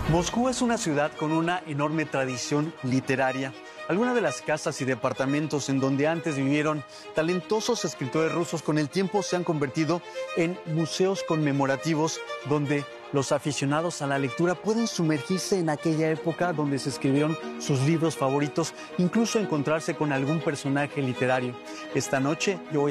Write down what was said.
Moscú es una ciudad con una enorme tradición literaria. Algunas de las casas y departamentos en donde antes vivieron talentosos escritores rusos con el tiempo se han convertido en museos conmemorativos donde los aficionados a la lectura pueden sumergirse en aquella época donde se escribieron sus libros favoritos, incluso encontrarse con algún personaje literario. Esta noche yo voy